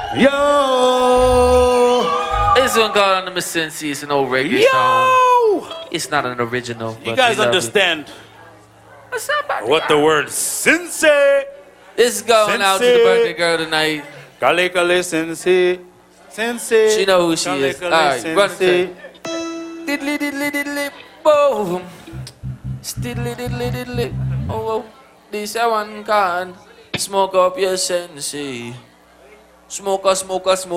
Yo! This one called on the Sensei. It's an old reggae song. It's not an original. You guys understand What's up, baby what the girl? word sensei? This is going out to the Sensei. birthday girl tonight. Kale kale sensei. Sensei. She know who she Kale is. kale Alright, run sensei. it. Diddly diddly diddly boom. Stiddly diddly diddly. Oh, this a one can smoke up your Sensei. Smoker, smoker, smoker.